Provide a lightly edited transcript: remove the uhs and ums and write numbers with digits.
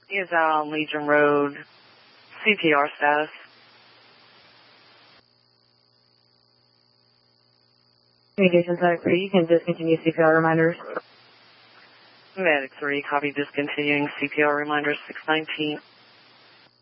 He is out on Legion Road, CPR status. Communication Medic 3, you can discontinue CPR reminders. Medic 3, copy discontinuing CPR reminders 619.